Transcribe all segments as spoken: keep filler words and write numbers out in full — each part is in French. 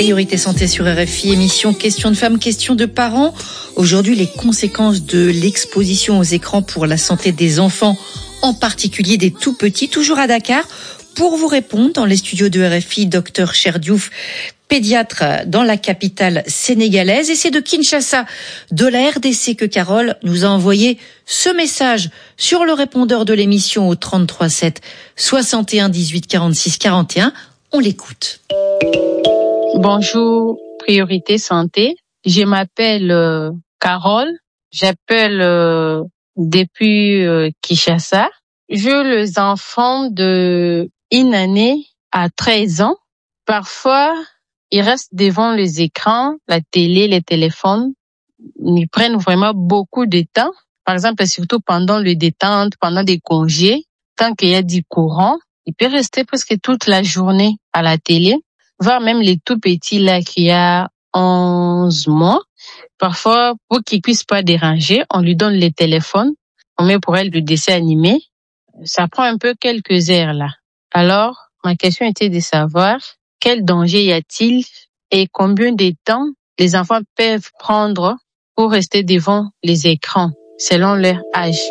Priorité santé sur R F I, émission Questions de femmes, questions de parents. Aujourd'hui, les conséquences de l'exposition aux écrans pour la santé des enfants, en particulier des tout petits, toujours à Dakar. Pour vous répondre, dans les studios de R F I, docteur Cherdiouf, pédiatre dans la capitale sénégalaise. Et c'est de Kinshasa, de la R D C, que Carole nous a envoyé ce message sur le répondeur de l'émission au trente-trois sept soixante et un dix-huit quarante-six quarante et un. On l'écoute. Bonjour, Priorité Santé. Je m'appelle euh, Carole. J'appelle euh, depuis euh, Kinshasa. J'ai les enfants de une année à treize ans. Parfois, ils restent devant les écrans, la télé, les téléphones. Ils prennent vraiment beaucoup de temps. Par exemple, surtout pendant le détente, pendant des congés, tant qu'il y a du courant, ils peuvent rester presque toute la journée à la télé. Voir même les tout petits là qui a onze mois. Parfois, pour qu'ils puissent pas déranger, on lui donne les téléphones. On met pour elle le dessin animé. Ça prend un peu quelques heures là. Alors, ma question était de savoir quel danger y a-t-il et combien de temps les enfants peuvent prendre pour rester devant les écrans selon leur âge.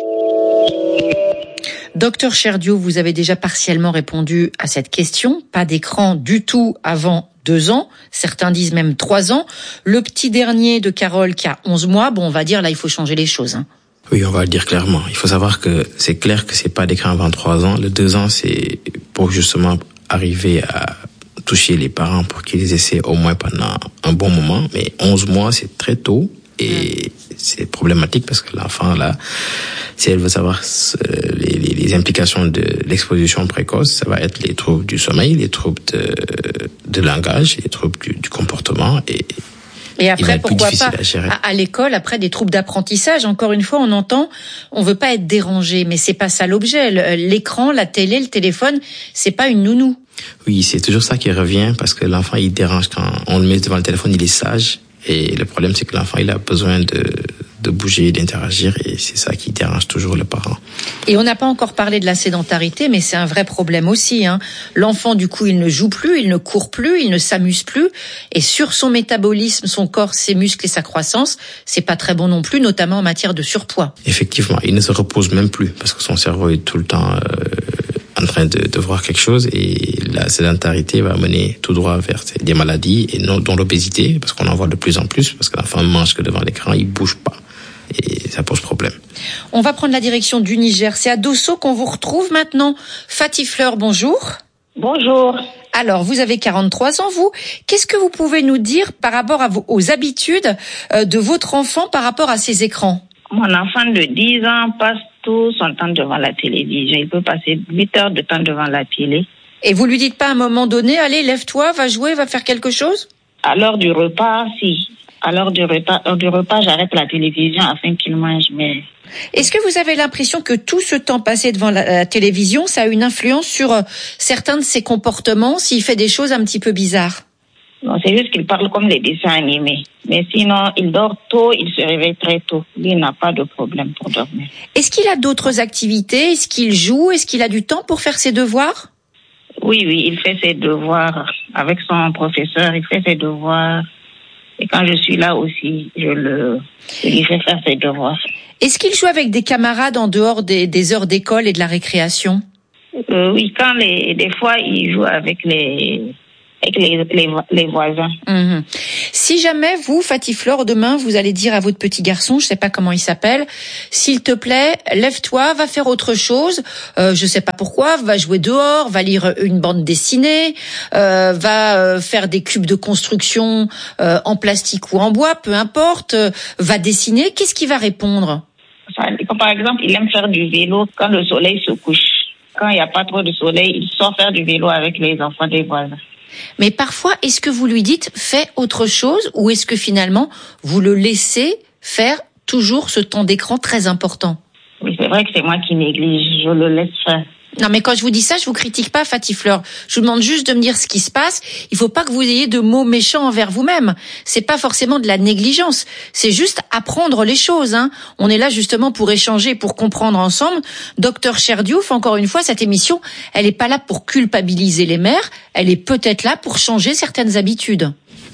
Docteur Cherdiouf, vous avez déjà partiellement répondu à cette question. Pas d'écran du tout avant deux ans. Certains disent même trois ans. Le petit dernier de Carole qui a onze mois, bon, on va dire là, il faut changer les choses. Hein. Oui, on va le dire clairement. Il faut savoir que c'est clair que c'est pas d'écran avant trois ans. Le deux ans, c'est pour justement arriver à toucher les parents pour qu'ils essaient au moins pendant un bon moment. Mais onze mois, c'est très tôt. Et c'est problématique parce que l'enfant, là, si elle veut savoir les, les, les implications de l'exposition précoce, ça va être les troubles du sommeil, les troubles de, de langage, les troubles du, du comportement et Et après, pourquoi pas, à, à l'école, après des troubles d'apprentissage, encore une fois, on entend, on veut pas être dérangé, mais c'est pas ça l'objet. L'écran, la télé, le téléphone, c'est pas une nounou. Oui, c'est toujours ça qui revient parce que l'enfant, il dérange quand on le met devant le téléphone, il est sage. Et le problème, c'est que l'enfant, il a besoin de, de bouger, d'interagir, et c'est ça qui dérange toujours le parent. Et on n'a pas encore parlé de la sédentarité, mais c'est un vrai problème aussi. Hein. L'enfant, du coup, il ne joue plus, il ne court plus, il ne s'amuse plus, et sur son métabolisme, son corps, ses muscles et sa croissance, c'est pas très bon non plus, notamment en matière de surpoids. Effectivement, il ne se repose même plus, parce que son cerveau est tout le temps euh, en train de, de voir quelque chose, et la sédentarité va mener tout droit vers des maladies, et non, dont l'obésité, parce qu'on en voit de plus en plus, parce que l'enfant mange que devant l'écran, il bouge pas. Et ça pose problème. On va prendre la direction du Niger. C'est à Dosso qu'on vous retrouve maintenant. Fatih Fleur, bonjour. Bonjour. Alors, vous avez quarante-trois ans, vous. Qu'est-ce que vous pouvez nous dire par rapport à vos, aux habitudes de votre enfant par rapport à ces écrans ? Mon enfant de dix ans passe tout son temps devant la télévision. Il peut passer huit heures de temps devant la télé. Et vous lui dites pas à un moment donné, allez, lève-toi, va jouer, va faire quelque chose ? À l'heure du repas, si. À l'heure du repas, du repas, j'arrête la télévision afin qu'il mange. Mais est-ce que vous avez l'impression que tout ce temps passé devant la, la télévision, ça a une influence sur euh, certains de ses comportements, s'il fait des choses un petit peu bizarres ? Non, c'est juste qu'il parle comme les dessins animés. Mais sinon, il dort tôt, il se réveille très tôt. Lui, il n'a pas de problème pour dormir. Est-ce qu'il a d'autres activités ? Est-ce qu'il joue ? Est-ce qu'il a du temps pour faire ses devoirs ? Oui, oui, il fait ses devoirs avec son professeur. Il fait ses devoirs. Et quand je suis là aussi, je le, je lui fais faire ses devoirs. Est-ce qu'il joue avec des camarades en dehors des, des heures d'école et de la récréation ? euh, Oui, quand les, des fois, il joue avec les, avec les, les, les voisins. Mmh. Si jamais vous, Fatih Fleur, demain, vous allez dire à votre petit garçon, je sais pas comment il s'appelle, s'il te plaît, lève-toi, va faire autre chose, euh, je sais pas pourquoi, va jouer dehors, va lire une bande dessinée, euh, va euh, faire des cubes de construction euh, en plastique ou en bois, peu importe, euh, va dessiner, qu'est-ce qu'il va répondre ? Comme par exemple, il aime faire du vélo quand le soleil se couche. Quand il n'y a pas trop de soleil, il sort faire du vélo avec les enfants des voisins. Mais parfois, est-ce que vous lui dites « fais autre chose » ou est-ce que finalement, vous le laissez faire toujours ce temps d'écran très important ? Oui, c'est vrai que c'est moi qui néglige, je le laisse faire. Non, mais quand je vous dis ça, je vous critique pas, Fatih Fleur. Je vous demande juste de me dire ce qui se passe. Il faut pas que vous ayez de mots méchants envers vous-même. C'est pas forcément de la négligence. C'est juste apprendre les choses, hein. On est là justement pour échanger, pour comprendre ensemble. Docteur Cherdiouf, encore une fois, cette émission, elle est pas là pour culpabiliser les mères. Elle est peut-être là pour changer certaines habitudes.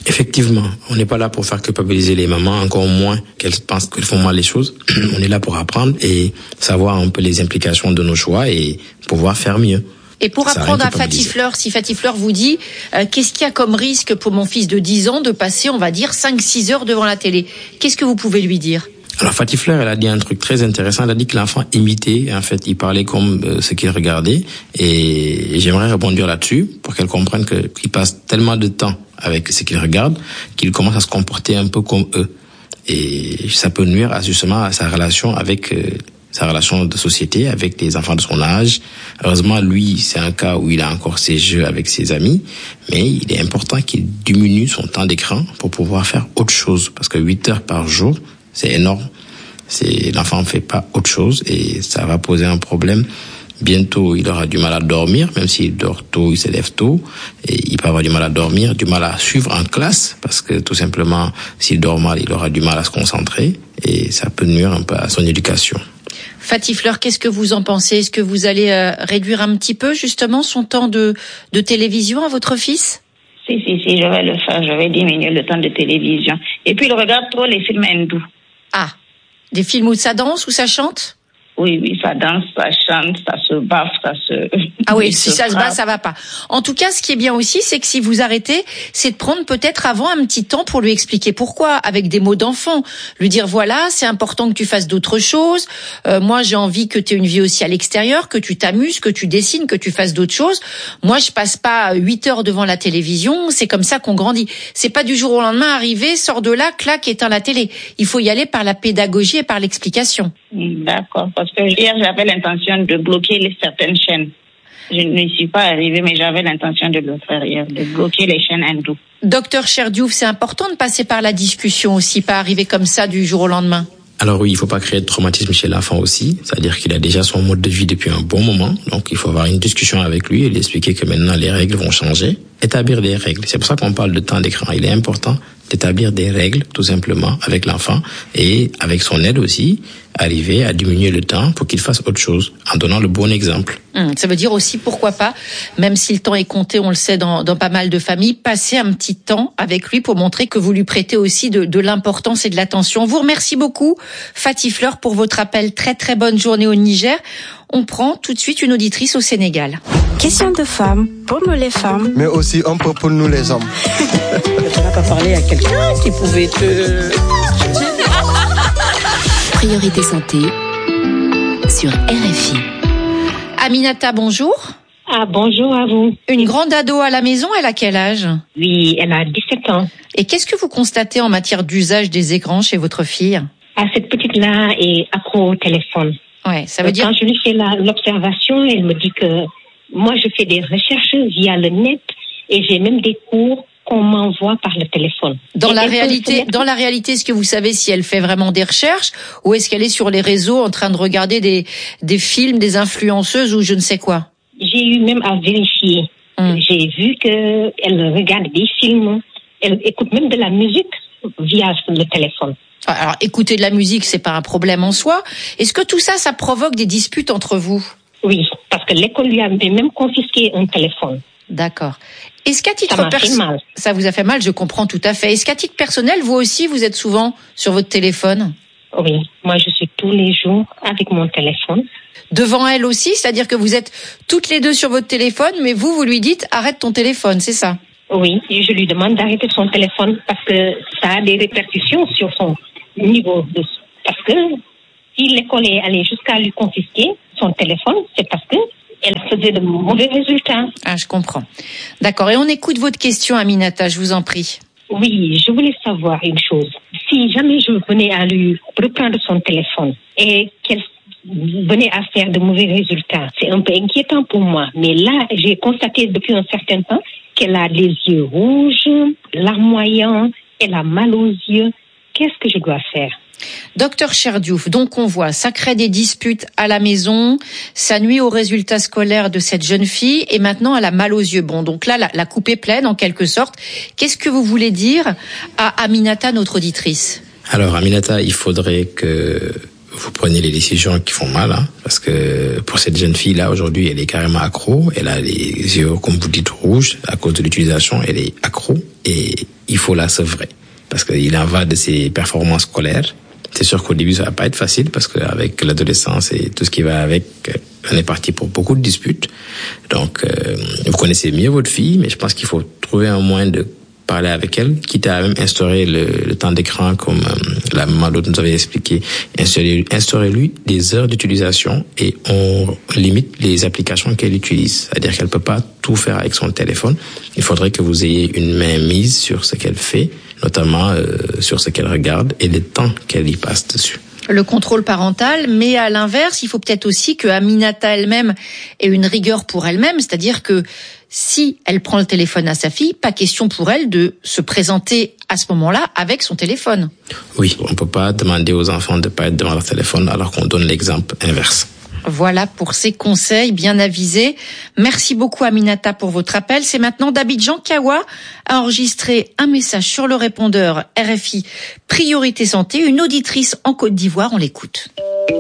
Effectivement, on n'est pas là pour faire culpabiliser les mamans, encore moins qu'elles pensent qu'elles font mal les choses. On est là pour apprendre et savoir un peu les implications de nos choix et pouvoir faire mieux. Et pour ça apprendre à Fatifleur, si Fatifleur vous dit euh, qu'est-ce qu'il y a comme risque pour mon fils de dix ans de passer, on va dire, cinq six heures devant la télé, qu'est-ce que vous pouvez lui dire ? Alors Fatifleur, elle a dit un truc très intéressant. Elle a dit que l'enfant imitait, en fait, il parlait comme euh, ce qu'il regardait. Et j'aimerais répondre là-dessus pour qu'elle comprenne que qu'il passe tellement de temps avec ce qu'il regarde qu'il commence à se comporter un peu comme eux. Et ça peut nuire à, justement à sa relation avec euh, sa relation de société avec les enfants de son âge. Heureusement, lui, c'est un cas où il a encore ses jeux avec ses amis, mais il est important qu'il diminue son temps d'écran pour pouvoir faire autre chose, parce que huit heures par jour, c'est énorme. C'est, l'enfant ne fait pas autre chose et ça va poser un problème. Bientôt, il aura du mal à dormir, même s'il dort tôt, il se lève tôt, et il peut avoir du mal à dormir, du mal à suivre en classe, parce que tout simplement, s'il dort mal, il aura du mal à se concentrer, et ça peut nuire un peu à son éducation. Fatifleur, qu'est-ce que vous en pensez ? Est-ce que vous allez euh, réduire un petit peu, justement, son temps de, de télévision à votre fils ? Si, si, si, je vais le faire, je vais diminuer le temps de télévision. Et puis, il regarde trop les films hindous. Ah, des films où ça danse, où ça chante ? Oui, oui, ça danse, ça chante, ça se baffe, ça se... Ah oui, si ça se bat, ça va pas. En tout cas, ce qui est bien aussi, c'est que si vous arrêtez, c'est de prendre peut-être avant un petit temps pour lui expliquer pourquoi, avec des mots d'enfant. Lui dire, voilà, c'est important que tu fasses d'autres choses. Euh, moi, j'ai envie que tu aies une vie aussi à l'extérieur, que tu t'amuses, que tu dessines, que tu fasses d'autres choses. Moi, je passe pas huit heures devant la télévision. C'est comme ça qu'on grandit. C'est pas du jour au lendemain arriver, sors de là, clac, éteins la télé. Il faut y aller par la pédagogie et par l'explication. D'accord, parce que hier, j'avais l'intention de bloquer les certaines chaînes. Je ne suis pas arrivée, mais j'avais l'intention de le faire hier, de bloquer les chaînes hindoues. Docteur Cherdiouf, c'est important de passer par la discussion aussi, pas arriver comme ça du jour au lendemain. Alors oui, il faut pas créer de traumatisme chez l'enfant aussi, c'est-à-dire qu'il a déjà son mode de vie depuis un bon moment, donc il faut avoir une discussion avec lui et lui expliquer que maintenant les règles vont changer, établir des règles. C'est pour ça qu'on parle de temps d'écran. Il est important d'établir des règles, tout simplement, avec l'enfant et avec son aide aussi, arriver à diminuer le temps pour qu'il fasse autre chose, en donnant le bon exemple. Hum, ça veut dire aussi, pourquoi pas, même si le temps est compté, on le sait dans, dans pas mal de familles, passer un petit temps avec lui pour montrer que vous lui prêtez aussi de, de l'importance et de l'attention. On vous remercie beaucoup, Fatifleur, pour votre appel. Très très bonne journée au Niger. On prend tout de suite une auditrice au Sénégal. Question de femmes, pour nous les femmes. Mais aussi un peu pour nous les hommes. On n'a pas parlé à quelqu'un qui pouvait te... Priorité santé sur R F I. Aminata, bonjour. Ah, bonjour à vous. Une grande ado à la maison, elle a quel âge ? Oui, elle a dix-sept ans. Et qu'est-ce que vous constatez en matière d'usage des écrans chez votre fille ? Ah, cette petite-là est accro au téléphone. Ouais, ça veut Donc, dire... Quand je lui fais la, l'observation, elle me dit que moi, je fais des recherches via le net et j'ai même des cours qu'on m'envoie par le téléphone. Dans et la elle réalité, peut... dans la réalité, est-ce que vous savez si elle fait vraiment des recherches ou est-ce qu'elle est sur les réseaux en train de regarder des, des films, des influenceuses ou je ne sais quoi ? J'ai eu même à vérifier. Hum. J'ai vu qu'elle regarde des films, elle écoute même de la musique via le téléphone. Alors, écouter de la musique, c'est pas un problème en soi. Est-ce que tout ça, ça provoque des disputes entre vous ? Oui, parce que l'école lui a même confisqué un téléphone. D'accord. Est-ce qu'à titre ça m'a fait mal. Ça vous a fait mal, je comprends tout à fait. Est-ce qu'à titre personnel, vous aussi, vous êtes souvent sur votre téléphone ? Oui, moi je suis tous les jours avec mon téléphone. Devant elle aussi, c'est-à-dire que vous êtes toutes les deux sur votre téléphone, mais vous, vous lui dites arrête ton téléphone, c'est ça ? Oui, et je lui demande d'arrêter son téléphone parce que ça a des répercussions sur son niveau de... Parce que si l'école est allée jusqu'à lui confisquer son téléphone, c'est parce que elle faisait de mauvais résultats. Ah, je comprends. D'accord. Et on écoute votre question, Aminata, je vous en prie. Oui, je voulais savoir une chose. Si jamais je venais à lui reprendre son téléphone et qu'elle venait à faire de mauvais résultats, c'est un peu inquiétant pour moi. Mais là, j'ai constaté depuis un certain temps qu'elle a les yeux rouges, larmoyants, elle a mal aux yeux. Qu'est-ce que je dois faire ? Docteur Cherdiouf, donc on voit, ça crée des disputes à la maison, ça nuit aux résultats scolaires de cette jeune fille et maintenant elle a mal aux yeux. Bon, donc là, la, la coupe est pleine en quelque sorte. Qu'est-ce que vous voulez dire à Aminata, notre auditrice ? Alors Aminata, il faudrait que vous preniez les décisions qui font mal, hein, parce que pour cette jeune fille-là, aujourd'hui, elle est carrément accro. Elle a les yeux, comme vous dites, rouges à cause de l'utilisation. Elle est accro et il faut la sevrer. Parce qu'il en va de ses performances scolaires. C'est sûr qu'au début, ça va pas être facile parce qu'avec l'adolescence et tout ce qui va avec, on est parti pour beaucoup de disputes. Donc, euh, vous connaissez mieux votre fille, mais je pense qu'il faut trouver un moyen de parler avec elle, quitte à même instaurer le, le temps d'écran comme euh, la maman d'autre nous avait expliqué. Instaurer, instaurer-lui des heures d'utilisation et on limite les applications qu'elle utilise. C'est-à-dire qu'elle peut pas tout faire avec son téléphone. Il faudrait que vous ayez une main mise sur ce qu'elle fait, notamment euh, sur ce qu'elle regarde et le temps qu'elle y passe dessus. Le contrôle parental, mais à l'inverse, il faut peut-être aussi que Aminata elle-même ait une rigueur pour elle-même, c'est-à-dire que si elle prend le téléphone à sa fille, pas question pour elle de se présenter à ce moment-là avec son téléphone. Oui, on peut pas demander aux enfants de pas être devant leur téléphone alors qu'on donne l'exemple inverse. Voilà pour ces conseils bien avisés. Merci beaucoup Aminata pour votre appel. C'est maintenant d'Abidjan qu'Awa a enregistré un message sur le répondeur R F I Priorité Santé. Une auditrice en Côte d'Ivoire, on l'écoute.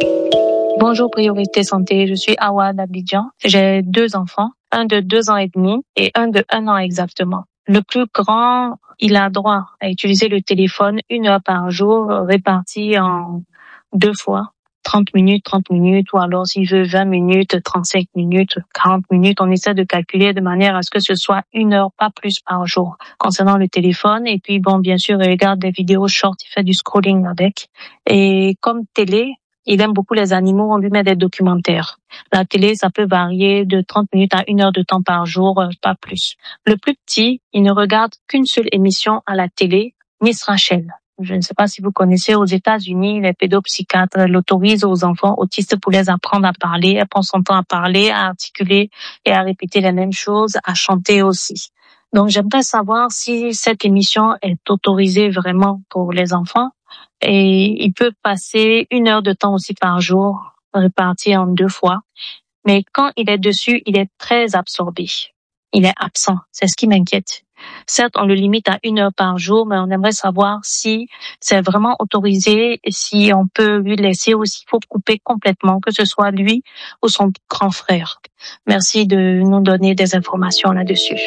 Bonjour Priorité Santé, je suis Awa d'Abidjan. J'ai deux enfants, un de deux ans et demi et un de un an exactement. Le plus grand, il a droit à utiliser le téléphone une heure par jour, répartie en deux fois. trente minutes, trente minutes, ou alors s'il veut vingt minutes, trente-cinq minutes, quarante minutes, on essaie de calculer de manière à ce que ce soit une heure, pas plus par jour, concernant le téléphone. Et puis, bon, bien sûr, il regarde des vidéos short, il fait du scrolling avec. Et comme télé, il aime beaucoup les animaux, on lui met des documentaires. La télé, ça peut varier de trente minutes à une heure de temps par jour, pas plus. Le plus petit, il ne regarde qu'une seule émission à la télé, Miss Rachel. Je ne sais pas si vous connaissez, aux États-Unis, les pédopsychiatres l'autorisent aux enfants autistes pour les apprendre à parler. Elle prend son temps à parler, à articuler et à répéter les mêmes choses, à chanter aussi. Donc, j'aimerais savoir si cette émission est autorisée vraiment pour les enfants. Et il peut passer une heure de temps aussi par jour, réparti en deux fois. Mais quand il est dessus, il est très absorbé. Il est absent. C'est ce qui m'inquiète. Certes, on le limite à une heure par jour, mais on aimerait savoir si c'est vraiment autorisé et si on peut lui laisser ou s'il faut couper complètement, que ce soit lui ou son grand frère. Merci de nous donner des informations là-dessus.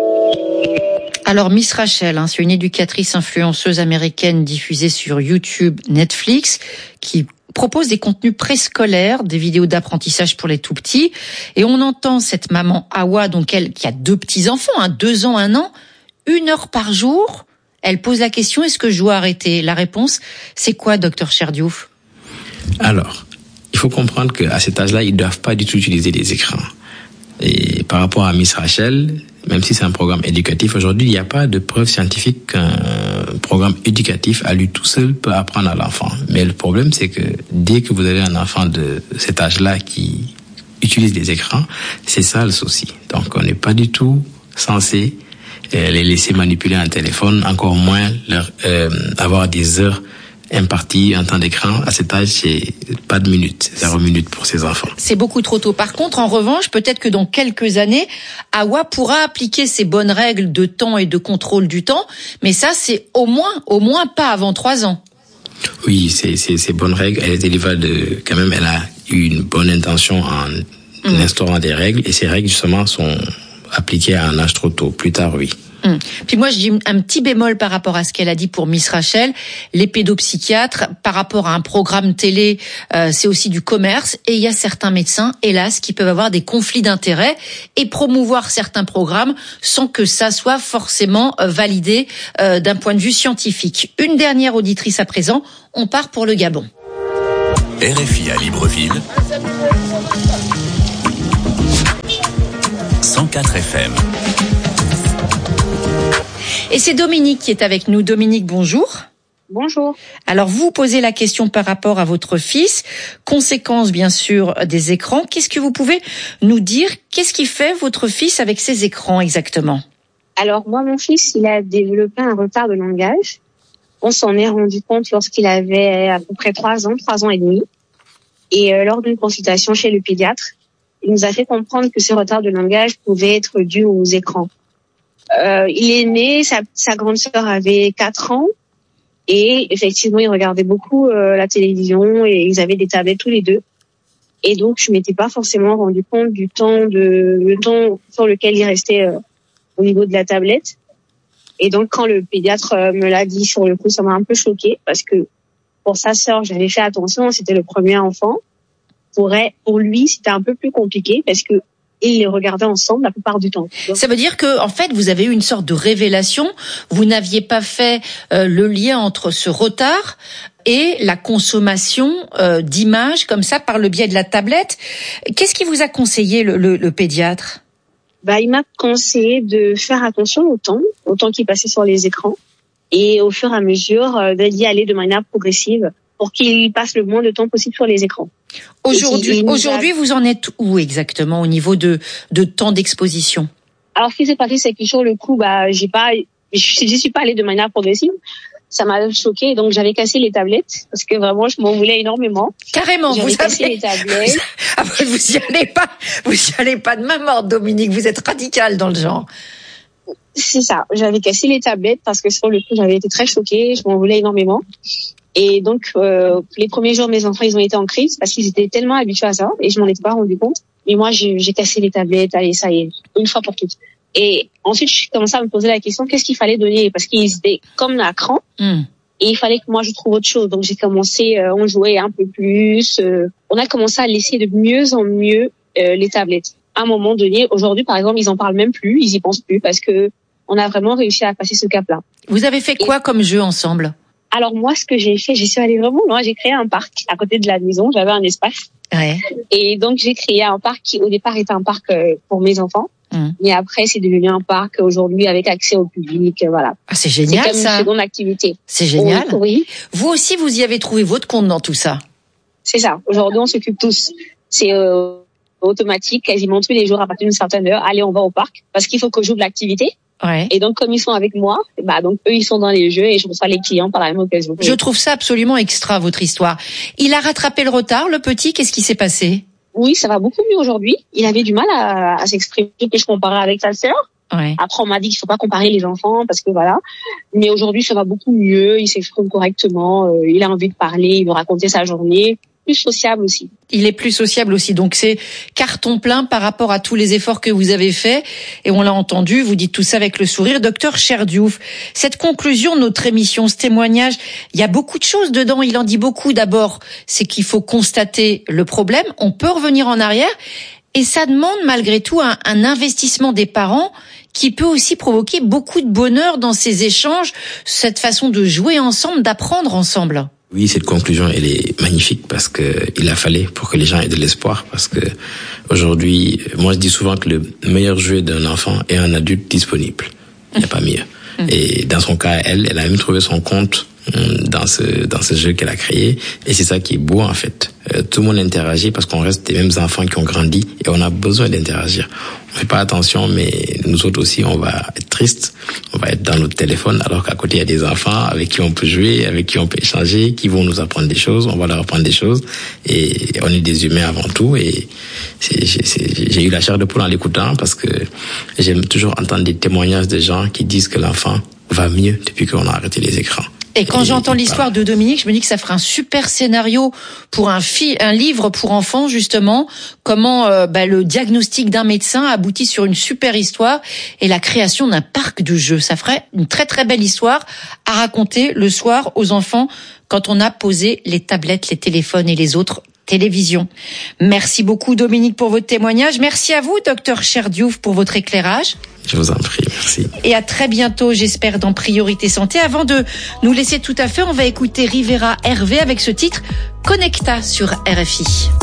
Alors Miss Rachel, hein, c'est une éducatrice influenceuse américaine diffusée sur YouTube, Netflix, qui propose des contenus préscolaires, des vidéos d'apprentissage pour les tout-petits. Et on entend cette maman Awa, donc elle qui a deux petits-enfants, hein, deux ans, un an, une heure par jour. Elle pose la question, est-ce que je dois arrêter ? La réponse, c'est quoi, docteur Cherdiouf ? Alors, il faut comprendre qu'à cet âge-là, ils ne doivent pas du tout utiliser les écrans. Et par rapport à Miss Rachel, même si c'est un programme éducatif, aujourd'hui, il n'y a pas de preuve scientifique qu'un programme éducatif à lui tout seul peut apprendre à l'enfant. Mais le problème, c'est que dès que vous avez un enfant de cet âge-là qui utilise les écrans, c'est ça le souci. Donc, on n'est pas du tout censé euh, les laisser manipuler un téléphone, encore moins leur euh, avoir des heures imparti un temps d'écran. À cet âge, c'est pas de minutes, zéro minute pour ces enfants. C'est beaucoup trop tôt. Par contre, en revanche, peut-être que dans quelques années, Awa pourra appliquer ces bonnes règles de temps et de contrôle du temps, mais ça, c'est au moins, au moins pas avant trois ans. Oui, c'est, c'est, ces bonnes règles, elle est de, quand même, elle a eu une bonne intention en mmh. instaurant des règles, et ces règles, justement, sont appliquées à un âge trop tôt. Plus tard, oui. Hum. Puis moi, je dis un petit bémol par rapport à ce qu'elle a dit pour Miss Rachel. Les pédopsychiatres, par rapport à un programme télé, euh, c'est aussi du commerce. Et il y a certains médecins, hélas, qui peuvent avoir des conflits d'intérêts et promouvoir certains programmes sans que ça soit forcément validé euh, d'un point de vue scientifique. Une dernière auditrice à présent. On part pour le Gabon. R F I à Libreville. cent quatre F M. Et c'est Dominique qui est avec nous. Dominique, bonjour. Bonjour. Alors, vous posez la question par rapport à votre fils. Conséquence, bien sûr, des écrans. Qu'est-ce que vous pouvez nous dire ? Qu'est-ce qui fait votre fils avec ces écrans exactement ? Alors, moi, mon fils, il a développé un retard de langage. On s'en est rendu compte lorsqu'il avait à peu près trois ans, trois ans et demi. Et euh, lors d'une consultation chez le pédiatre, il nous a fait comprendre que ce retard de langage pouvait être dû aux écrans. Euh, il est né, sa, sa grande sœur avait quatre ans et effectivement, il regardait beaucoup euh, la télévision et ils avaient des tablettes tous les deux. Et donc, je m'étais pas forcément rendu compte du temps de le temps sur lequel il restait euh, au niveau de la tablette. Et donc, quand le pédiatre me l'a dit sur le coup, ça m'a un peu choquée parce que pour sa sœur, j'avais fait attention, c'était le premier enfant. Pour elle, pour lui, c'était un peu plus compliqué parce que ils les regardaient ensemble la plupart du temps. Donc, ça veut dire que, en fait, vous avez eu une sorte de révélation. Vous n'aviez pas fait euh, le lien entre ce retard et la consommation euh, d'images comme ça par le biais de la tablette. Qu'est-ce qui vous a conseillé le, le, le pédiatre ? Bah, il m'a conseillé de faire attention au temps, au temps qui passait sur les écrans, et au fur et à mesure euh, d'y aller de manière progressive pour qu'il passe le moins de temps possible sur les écrans. Aujourd'hui, aujourd'hui, a... vous en êtes où exactement au niveau de de temps d'exposition ? Alors, ce qui s'est passé, c'est que sur le coup, bah, j'ai pas, je suis pas allée de manière progressive. Ça m'a choquée, donc j'avais cassé les tablettes parce que vraiment, je m'en voulais énormément. Carrément, j'avais vous cassé avez... les tablettes. Ah, vous y allez pas, vous y allez pas de main morte, Dominique. Vous êtes radicale dans le genre. C'est ça. J'avais cassé les tablettes parce que sur le coup, j'avais été très choquée. Je m'en voulais énormément. Et donc, euh, les premiers jours, mes enfants, ils ont été en crise parce qu'ils étaient tellement habitués à ça et je m'en étais pas rendu compte. Mais moi, j'ai, j'ai cassé les tablettes. Allez, ça y est, une fois pour toutes. Et ensuite, je commençais à me poser la question, qu'est-ce qu'il fallait donner ? Parce qu'ils étaient comme à cran. Mm. Et il fallait que moi, je trouve autre chose. Donc, j'ai commencé, euh, on jouait un peu plus. Euh, on a commencé à laisser de mieux en mieux euh, les tablettes. À un moment donné, aujourd'hui, par exemple, ils en parlent même plus. Ils y pensent plus parce que on a vraiment réussi à passer ce cap-là. Vous avez fait quoi et... comme jeu ensemble ? Alors moi, ce que j'ai fait, j'y suis allée vraiment loin. J'ai créé un parc à côté de la maison. J'avais un espace. Ouais. Et donc, j'ai créé un parc qui, au départ, était un parc euh, pour mes enfants. Mmh. Mais après, c'est devenu un parc aujourd'hui avec accès au public. Voilà. Ah, c'est génial, c'est comme ça. Une seconde activité. C'est génial. Oui, oui. Vous aussi, vous y avez trouvé votre compte dans tout ça. C'est ça. Aujourd'hui, on s'occupe tous. C'est euh, automatique, quasiment tous les jours à partir d'une certaine heure. Allez, on va au parc parce qu'il faut que j'ouvre l'activité. Ouais. Et donc, comme ils sont avec moi, bah donc eux, ils sont dans les jeux et je reçois les clients par la même occasion. Je trouve ça absolument extra, votre histoire. Il a rattrapé le retard, le petit. Qu'est-ce qui s'est passé ? Oui, ça va beaucoup mieux aujourd'hui. Il avait du mal à, à s'exprimer, que je comparais avec sa sœur. Ouais. Après, on m'a dit qu'il faut pas comparer les enfants parce que voilà. Mais aujourd'hui, ça va beaucoup mieux. Il s'exprime correctement. Euh, il a envie de parler. Il veut raconter sa journée. Plus sociable aussi. Il est plus sociable aussi. Donc, c'est carton plein par rapport à tous les efforts que vous avez faits. Et on l'a entendu, vous dites tout ça avec le sourire. Docteur Cherdiouf, cette conclusion de notre émission, ce témoignage, il y a beaucoup de choses dedans. Il en dit beaucoup. D'abord, c'est qu'il faut constater le problème. On peut revenir en arrière. Et ça demande malgré tout un, un investissement des parents qui peut aussi provoquer beaucoup de bonheur dans ces échanges, cette façon de jouer ensemble, d'apprendre ensemble. Oui, cette conclusion, elle est magnifique parce que il a fallu pour que les gens aient de l'espoir. Parce que aujourd'hui, moi je dis souvent que le meilleur jeu d'un enfant est un adulte disponible. Il n'y a pas mieux. Et dans son cas, elle, elle a même trouvé son compte dans ce dans ce jeu qu'elle a créé. Et c'est ça qui est beau en fait. Euh, tout le monde interagit parce qu'on reste des mêmes enfants qui ont grandi et on a besoin d'interagir. On fait pas attention, mais nous autres aussi, on va être tristes. On va être dans notre téléphone alors qu'à côté il y a des enfants avec qui on peut jouer, avec qui on peut échanger, qui vont nous apprendre des choses. On va leur apprendre des choses et on est des humains avant tout. Et c'est, c'est, c'est, j'ai eu la chair de poule en l'écoutant parce que j'aime toujours entendre des témoignages de gens qui disent que l'enfant va mieux depuis qu'on a arrêté les écrans. Et quand et j'entends l'histoire de Dominique, je me dis que ça ferait un super scénario pour un, fi- un livre pour enfants, justement. Comment euh, bah, le diagnostic d'un médecin aboutit sur une super histoire et la création d'un parc de jeux. Ça ferait une très très belle histoire à raconter le soir aux enfants quand on a posé les tablettes, les téléphones et les autres télévisions. Merci beaucoup Dominique pour votre témoignage. Merci à vous, docteur Cherdiouf, pour votre éclairage. Je vous en prie, merci. Et à très bientôt, j'espère, dans Priorité Santé. Avant de nous laisser tout à fait, on va écouter Rivera Hervé avec ce titre Connecta sur R F I.